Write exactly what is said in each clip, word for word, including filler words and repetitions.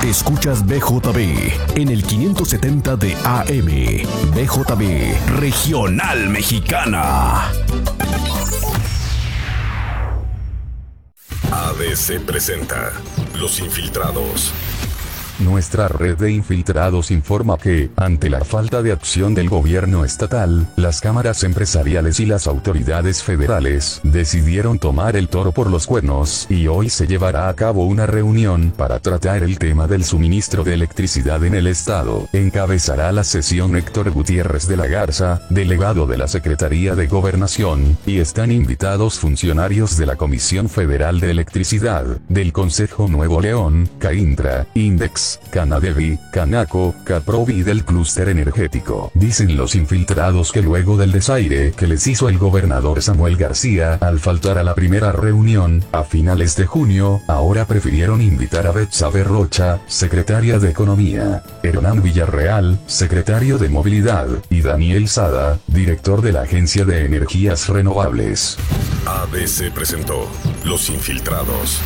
Escuchas B J B en el quinientos setenta de A M. B J B Regional Mexicana. A B C presenta Los Infiltrados. Nuestra red de infiltrados informa que, ante la falta de acción del gobierno estatal, las cámaras empresariales y las autoridades federales decidieron tomar el toro por los cuernos y hoy se llevará a cabo una reunión para tratar el tema del suministro de electricidad en el estado. Encabezará la sesión Héctor Gutiérrez de la Garza, delegado de la Secretaría de Gobernación, y están invitados funcionarios de la Comisión Federal de Electricidad, del Consejo Nuevo León, CAINTRA, INDEX, Canadevi, Canaco, Caprovi y del clúster energético. Dicen los infiltrados que luego del desaire que les hizo el gobernador Samuel García al faltar a la primera reunión, a finales de junio, ahora prefirieron invitar a Betsabe Rocha, secretaria de Economía, Hernán Villarreal, secretario de Movilidad, y Daniel Sada, director de la Agencia de Energías Renovables. A B C presentó Los Infiltrados.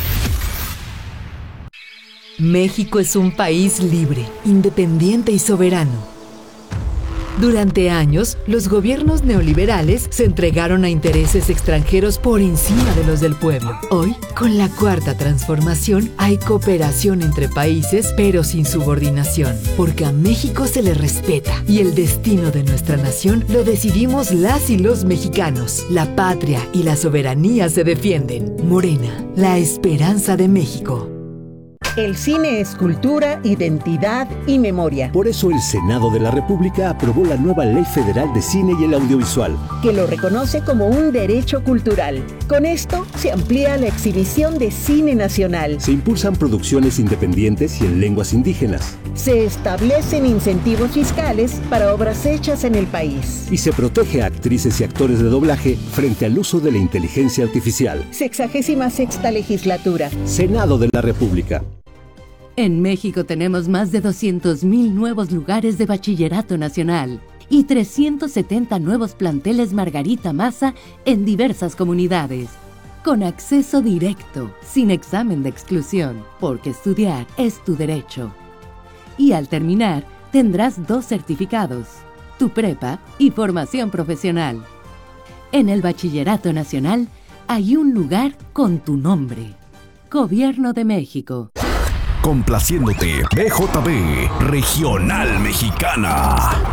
México es un país libre, independiente y soberano. Durante años, los gobiernos neoliberales se entregaron a intereses extranjeros por encima de los del pueblo. Hoy, con la cuarta transformación, hay cooperación entre países, pero sin subordinación, porque a México se le respeta y el destino de nuestra nación lo decidimos las y los mexicanos. La patria y la soberanía se defienden. Morena, la esperanza de México. El cine es cultura, identidad y memoria. Por eso el Senado de la República aprobó la nueva Ley Federal de Cine y el Audiovisual, que lo reconoce como un derecho cultural. Con esto se amplía la exhibición de cine nacional. Se impulsan producciones independientes y en lenguas indígenas. Se establecen incentivos fiscales para obras hechas en el país. Y se protege a actrices y actores de doblaje frente al uso de la inteligencia artificial. Sexagésima sexta legislatura. Senado de la República. En México tenemos más de doscientos mil nuevos lugares de bachillerato nacional y trescientos setenta nuevos planteles Margarita Maza en diversas comunidades, con acceso directo, sin examen de exclusión, porque estudiar es tu derecho. Y al terminar, tendrás dos certificados, tu prepa y formación profesional. En el Bachillerato Nacional hay un lugar con tu nombre. Gobierno de México. Complaciéndote, B J B Regional Mexicana.